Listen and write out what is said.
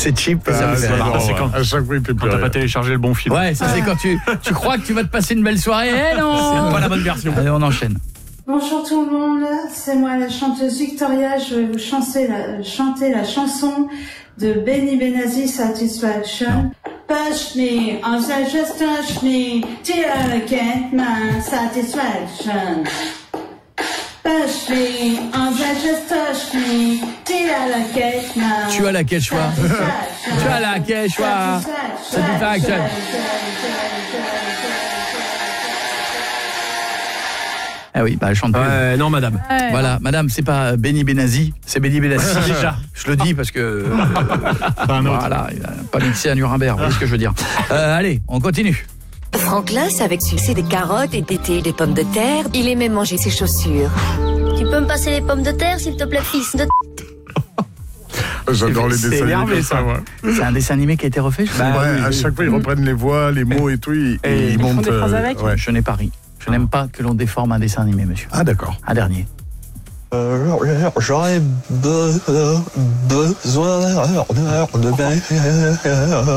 C'est cheap. C'est quand à chaque fois, il fait plus t'as pas rien. téléchargé le bon film. Ouais, ça c'est quand tu crois que tu vas te passer une belle soirée. Eh non, C'est pas la bonne version. Allez, on enchaîne. Bonjour tout le monde, c'est moi la chanteuse Victoria, je vais vous chanter la chanson de Benny Benassi, Satisfaction. Push me, also just touch me, till I get my satisfaction. Push me, also just touch me, till I get my Tu as la quechua. Tu as la quechua. Satisfaction. Ah oui, bah elle chante plus. Non, madame. Voilà, madame, c'est pas Benny Benassi, c'est Benny Benassi. Déjà. Je le dis parce que voilà, il a pas mixé à Nuremberg, vous voyez ce que je veux dire. Allez, on continue. Franklin, c'est avec succès des carottes et des pommes de terre. Il aimait manger ses chaussures. Tu peux me passer les pommes de terre, s'il te plaît, fils de... J'adore les C'est dessins énervé, animés comme ça, moi. C'est un dessin animé qui a été refait, je sais pas. Ouais, à chaque fois, ils reprennent les voix, les mots et tout, et ils montent. Ouais. Je n'ai pas ri. Je n'aime pas que l'on déforme un dessin animé, monsieur. Ah, d'accord. Un dernier. J'aurais besoin de